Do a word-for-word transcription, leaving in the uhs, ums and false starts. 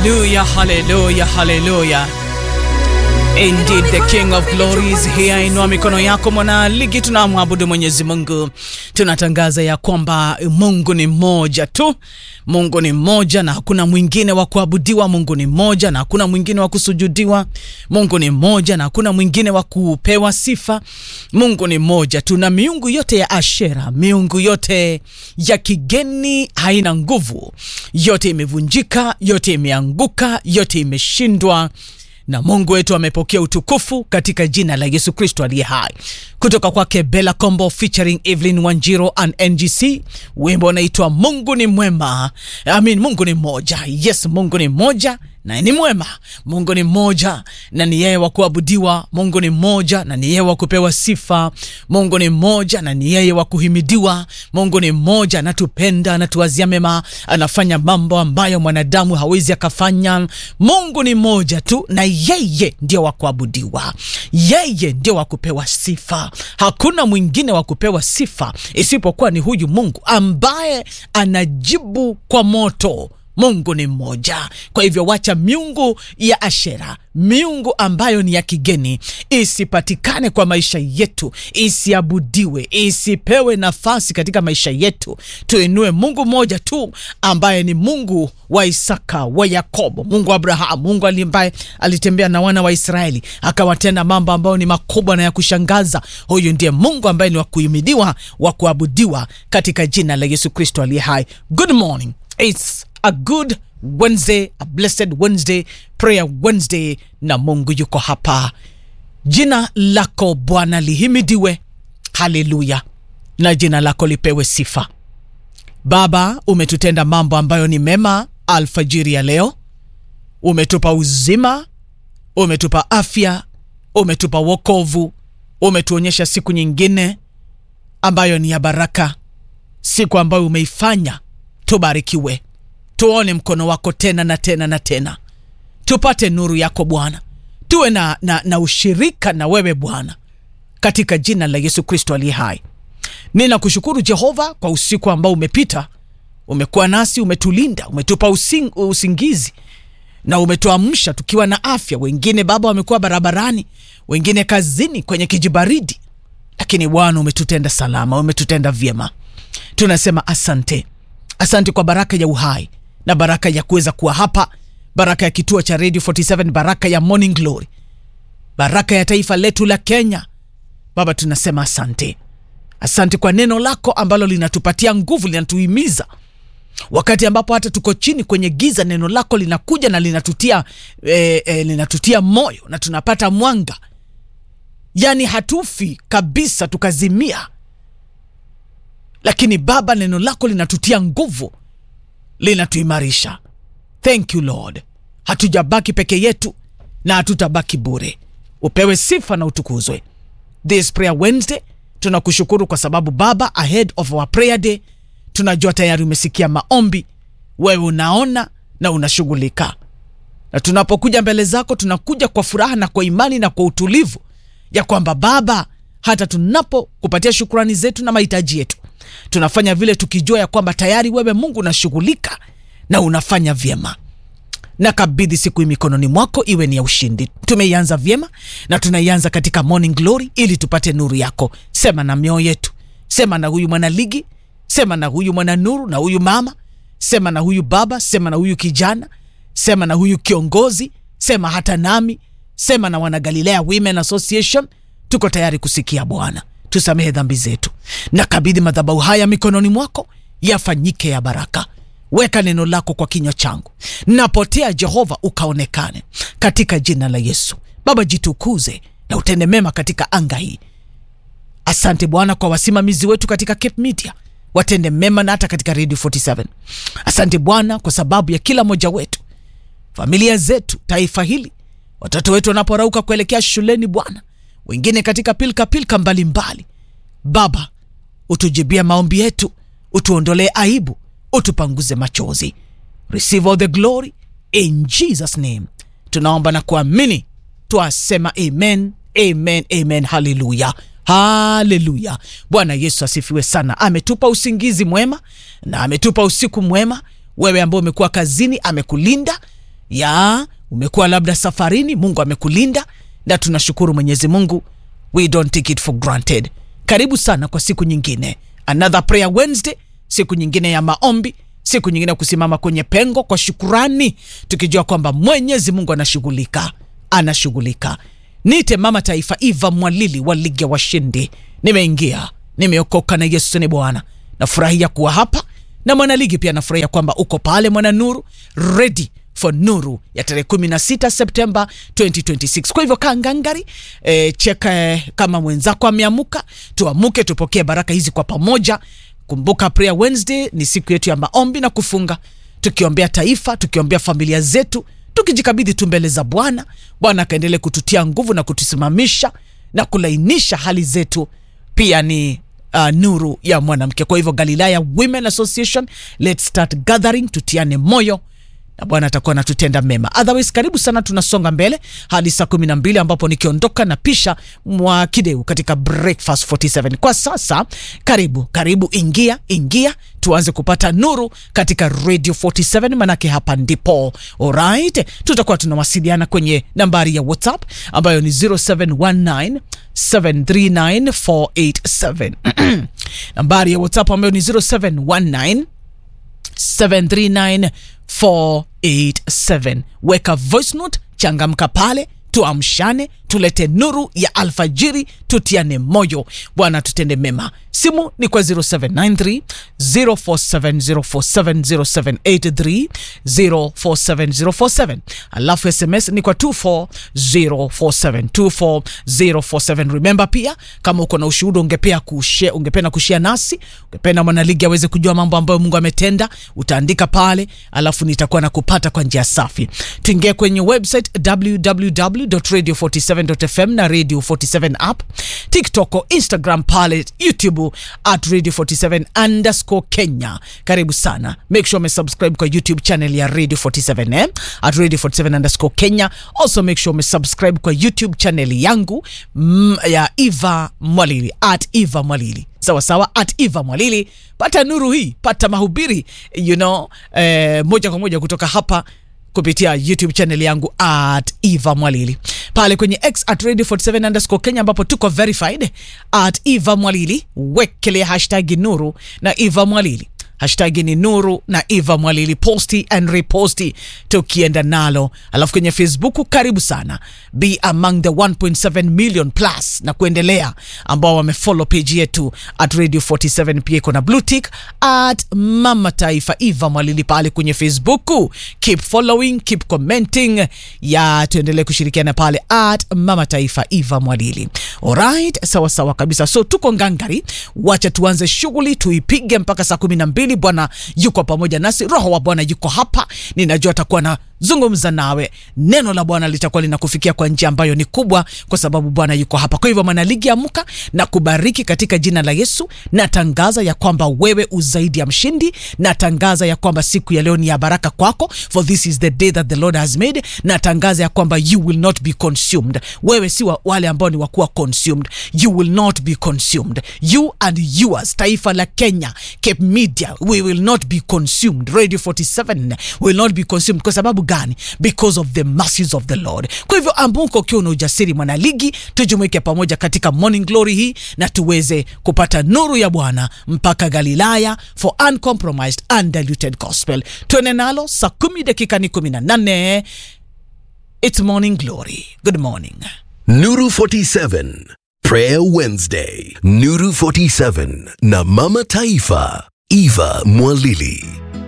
Hallelujah, hallelujah, hallelujah. Indeed, the King of Glory is here. Inua mikono yako mwana ligi, tunamwabudu Mwenyezi Mungu. Tunatangaza ya kwamba Mungu ni mmoja tu. Mungu ni mmoja na hakuna mwingine wa kuabudiwa. Mungu ni mmoja na hakuna mwingine wa kusujudiwa. Mungu ni mmoja na hakuna mwingine wa kupewa sifa. Mungu ni mmoja tu, na miungu yote ya Ashera, miungu yote ya kigeni haina nguvu. Yote imevunjika, yote imeanguka, yote imeshindwa. Na Mungu wetu amepokea utukufu katika jina la Yesu Kristo aliye hai. Kutoka kwake Bella Combo featuring Evelyn Wanjiro and N G C, wimbo unaitwa Mungu ni mwema. I mean, Mungu ni mmoja. Yes, Mungu ni mmoja na ni mwema. Mungu ni mmoja na ni yeye wa kuabudiwa. Mungu ni mmoja na ni yeye wa kupewa sifa. Mungu ni mmoja na ni yeye wa kuhimidiwa. Mungu ni mmoja, anatupenda, anatuwazia mema, anafanya mambo ambayo mwanadamu hawezi akafanya. Mungu ni mmoja tu na yeye ndio wa kuabudiwa. Yeye ndio wa kupewa sifa. Hakuna mwingine wa kupewa sifa isipokuwa ni huyu Mungu ambaye anajibu kwa moto. Mungu ni mmoja. Kwa hivyo wacha miungu ya Ashera, miungu ambayo ni ya kigeni, isipatikane kwa maisha yetu, isiabudiwe, isipewe nafasi katika maisha yetu. Tuinue Mungu mmoja tu ambaye ni Mungu wa Isaka, wa Yakobo, Mungu wa Abraham, Mungu ambaye alitembea na wana wa Israeli akawatenda mambo ambayo ni makubwa na ya kushangaza. Huyu ndiye Mungu ambaye ni wa kuhimidiwa, wa kuabudiwa katika jina la Yesu Kristo aliye hai. Good morning. It's a good Wednesday, a blessed Wednesday, prayer Wednesday, na Mungu yuko hapa. Jina lako Bwana lihimidiwe. Hallelujah. Na jina lako lipewe sifa. Baba, umetutenda mambo ambayo ni mema alfajiri ya leo. Umetupa uzima, umetupa afya, umetupa wokovu, umetuonyesha siku nyingine ambayo ni ya baraka. Siku ambayo umeifanya tubarikiwe. Tuone mkono wako tena na tena na tena. Tupate nuru yako Bwana. Tuwe na, na, na ushirika na wewe Bwana, katika jina la Yesu Kristo aliye hai. Ninakushukuru Jehova kwa usiku ambao umepita. Umekuwa nasi, umetulinda, umetupa using, usingizi na umetuamsha tukiwa na afya. Wengine Baba wamekuwa barabarani, wengine kazini kwenye kijibaridi, lakini Bwana umetutenda salama, umetutenda vyema. Tunasema asante. Asante kwa baraka ya uhai na baraka ya kuweza kuwa hapa, baraka ya kituo cha Radio forty-seven, baraka ya Morning Glory, baraka ya taifa letu la Kenya. Baba, tunasema asante. Asante kwa neno lako ambalo linatupatia nguvu, linatuhimiza wakati ambapo hata tuko chini kwenye giza. Neno lako linakuja na linatutia e, e, linatutia moyo na tunapata mwanga. Yani hatufi kabisa tukazimia, lakini Baba, neno lako linatutia nguvu, linatuimarisha. Thank you Lord. Hatujabaki peke yetu na hatutabaki bure. Upewe sifa na utukuzwe. This prayer Wednesday tunakushukuru kwa sababu Baba, ahead of our prayer day, tunajua tayari umesikia maombi. Wewe unaona na unashughulika. Na tunapokuja mbele zako, tunakuja kwa furaha na kwa imani na kwa utulivu ya kwamba Baba, hata tunapokupatia shukrani zetu na mahitaji yetu, tunafanya vile tukijua ya kwamba tayari wewe Mungu unashughulika na unafanya vyema. Na kabidhi siku hii mikononi mwako, iwe ni ya ushindi. Tumeianza vyema na tunaianza katika Morning Glory ili tupate nuru yako. Sema na mioyo yetu. Sema na huyu mwana ligi, sema na huyu mwana nuru, na huyu mama, sema na huyu baba, sema na huyu kijana, sema na huyu kiongozi, sema hata nami, sema na wana Galilea Women Association. Tuko tayari kusikia Bwana. Tusamehe dhambi zetu. Na kabidhi madhabahu haya mikononi mwako, yafanyike ya baraka. Weka neno lako kwa kinywa changu. Napotea Jehova, ukaonekane katika jina la Yesu. Baba, jitukuze na utende mema katika anga hii. Asante Bwana kwa wasimamizi wetu katika Cape Media, watende mema na hata katika Radio forty-seven. Asante Bwana kwa sababu ya kila moja wetu, familia zetu, taifa hili, watoto wetu wanaporauka kuelekea shuleni Bwana, wengine katika pilka pilka mbalimbali. Baba, utujibia maombi yetu, utuondolee aibu, utupanguze machozi. Receive all the glory in Jesus name. Tunaomba na kuamini, tuasema amen, amen, amen. Hallelujah. Hallelujah. Bwana Yesu asifiwe sana. Ametupa usingizi mwema na ametupa usiku mwema. Wewe ambao umekuwa kazini, amekulinda. ya umekuwa labda safarini, Mungu amekulinda na tunashukuru Mwenyezi Mungu. We don't take it for granted. Karibu sana kwa siku nyingine, another prayer Wednesday, siku nyingine ya maombi, siku nyingine kusimama kwenye pengo kwa shukrani, tukijua kwamba Mwenyezi Mungu anashughulika, anashughulika. Nite mama taifa Eva Mwalili wa Ligi ya Washindi. Nimeingia, nimeokoka na Yesu ni Bwana. Nafurahia kuwa hapa na mwana ligi pia nafurahia kwamba uko pale mwana nuru, ready for nuru ya tarehe kumi na sita September twenty twenty-six. Kwa hivyo kaa ngangari, e, cheka e, kama mwenzako ameamuka, tuamuke tupokee baraka hizi kwa pamoja. Kumbuka prayer Wednesday ni siku yetu ya maombi na kufunga, tukiombea taifa, tukiombea familia zetu, tukijikabidhi tu mbele za Bwana. Bwana kaendelee kututia nguvu na kutusimamisha na kulainisha hali zetu. Pia ni uh, nuru ya mwanamke. Kwa hivyo Galilaya Women Association, let's start gathering, tutiane moyo na Bwana atakuwa anatutenda mema. Otherwise karibu sana, tunasonga mbele hadi saa kumi na mbili ambapo nikiondoka na pisha mwa Kideu katika Breakfast forty-seven. Kwa sasa karibu, karibu ingia, ingia tuanze kupata nuru katika Radio forty-seven, manake hapa ndipo. Alright, tutakuwa tunawasiliana kwenye nambari ya WhatsApp ambayo ni zero seven one nine seven three nine four eight seven. Nambari ya WhatsApp ambayo ni zero seven one nine seven three nine four eight seven. Weka voice note, changamka pale, tuamshane, tulete nuru ya alfajiri, tutiane moyo. Bwana tutende mema. Simu ni kwa zero seven nine three zero four seven zero four seven, zero seven eight three zero four seven zero four seven. Alafu S M S ni kwa two four zero four seven, two four zero four seven. Remember pia kama uko na ushuhuda ungependa kushare, ungependa kushare nasi, ungependa mwanaligi aweze kujua mambo ambayo Mungu ametenda, utaandika pale, alafu nitakuwa nakupata kwa njia safi. Tuingie kwenye website w w w dot radio forty-seven dot f m na Radio forty-seven app, TikTok, Instagram pale, YouTube at Radio forty-seven underscore Kenya. Karibu sana. Make sure me subscribe kwa YouTube channel ya Radio forty-seven eh? At Radio forty-seven underscore Kenya. Also make sure me subscribe kwa YouTube channel yangu mm, ya Eva Mwalili, at Eva Mwalili. Sawa sawa, at Eva Mwalili. Pata nuru hii, pata mahubiri, you know, eh, moja kwa moja kutoka hapa kupitia YouTube channel yangu at Eva Mwalili. Pale kwenye X at Radio forty-seven underscore Kenya ambapo tuko verified at Eva Mwalili. Wekele hashtag nuru na Eva Mwalili. Hashtag ni nuru na Eva Mwalili, posti and reposti tukienda nalo. Alafu kwenye Facebook karibu sana, be among the one point seven million plus na kuendelea ambao wamefollow page yetu at Radio forty-seven. Pia iko na blue tick at Mama Taifa Eva Mwalili pale kwenye Facebook. Keep following, keep commenting, ya tuendelee kushirikiana pale at Mama Taifa Eva Mwalili. Alright, sawa sawa kabisa. So tuko ngangari, wacha tuanze shughuli, tuipige mpaka saa kumi na mbili. Bwana yuko pamoja nasi, Roho wa Bwana yuko hapa. Ninajua atakuwa na zungumza nawe, neno la Bwana litakuwa linakufikia kwa njia ambayo ni kubwa, kwa sababu Bwana yuko hapa. Kwa hivyo mwanaligi, amka na kubariki katika jina la Yesu. Natangaza ya kwamba wewe uzaidi ya mshindi. Natangaza ya kwamba siku ya leo ni ya baraka kwako, for this is the day that the Lord has made. Natangaza ya kwamba you will not be consumed. Wewe si wa wale ambao ni wakuwa consumed. You will not be consumed. You and yours, taifa la Kenya, Cape Media, we will not be consumed. Radio forty-seven will not be consumed. Kwa sababu gani? Because of the mercies of the Lord. Kwa hivyo ambuko ukiwa na ujasiri mwanaligi, tujumuike pamoja katika morning glory hii na tuweze kupata nuru ya Bwana mpaka Galilaya for uncompromised undiluted gospel. Tuene nalo saa kumi dakika ni kumi na nane. It's morning glory. Good morning. Nuru forty-seven Prayer Wednesday. Nuru forty-seven na Mama Taifa Eva Mwalili.